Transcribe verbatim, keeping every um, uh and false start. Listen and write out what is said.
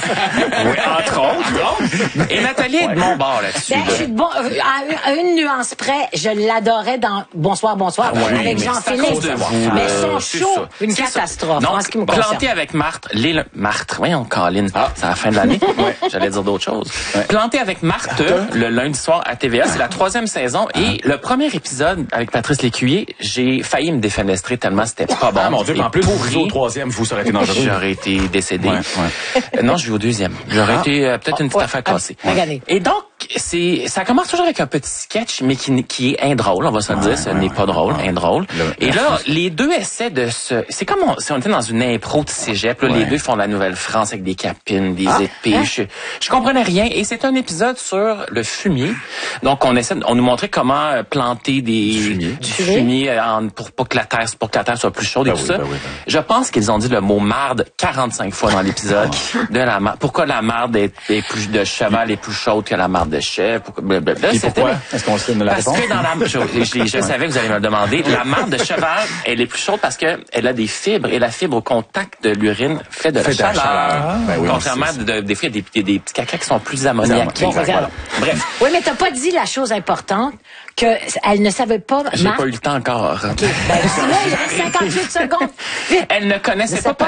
Oui, entre autres. Et Nathalie est de mon bord là-dessus. Ben, je suis de bon, à une nuance près, je l'adorais dans Bonsoir, bonsoir, Ah, oui, avec Jean-Philippe. Euh, Mais son c'est show, ça. une C'est catastrophe, ça. en Donc, ce qui me planté concerne. avec Marthe, les, Marthe, voyons, Colin, ah. c'est à la fin de l'année. Ouais. J'allais dire d'autres choses. Ouais. Planté avec Marthe, le lundi soir à T V A, c'est la troisième saison. Ah. Et le premier épisode avec Patrice Lécuyer, j'ai failli me défenestrer tellement c'était pas bon. Ah mon Dieu, mais en plus, vous au troisième, vous, ça aurait été dangereux. J'aurais été décédé. Ouais, ouais. Euh, non, je vais au deuxième. J'aurais Ah. été euh, peut-être une petite ouais. affaire cassée. Ah, ouais. Et donc, c'est, ça commence toujours avec un petit sketch, mais qui, qui est indrôle, on va se le dire. Ce ouais, n'est ouais, pas drôle, ouais. indrôle. Le, Et là, les deux essaient de se... C'est comme on, si on était dans une impro de cégep. Là, ouais. Les deux font la Nouvelle-France avec des capines, des ah, épées. Hein? Je, je comprenais rien. Et c'est un épisode sur le fumier. Donc, on essaie, on nous montrait comment planter des, du fumier, du fumier en, pour, pour, que la terre, pour que la terre soit plus chaude et ben tout oui, ça. Ben oui, ben. Je pense qu'ils ont dit le mot marde quarante-cinq fois dans l'épisode. de la marde. Pourquoi la marde est, est plus, de cheval est plus chaude que la marde de chèvre? Pourquoi, blablabla. Et pourquoi? Est-ce qu'on sait de la Parce réponse? que dans la, je, je, je savais que vous allez me le demander. La marde de cheval, elle est plus chaude parce que elle a des fibres et la fibre au contact de l'urine fait de fait la chaleur. chaleur. Ben oui, contrairement de, de, des fois, il y a des, des petits caca qui sont plus ammoniaques. Bon, voilà. Bref. Oui, mais t'as pas dit la chose importante que elle ne savait pas. J'ai Marthe... pas eu le temps encore. Okay. Ben, sinon, il reste cinquante-huit secondes. Elle ne connaissait pas.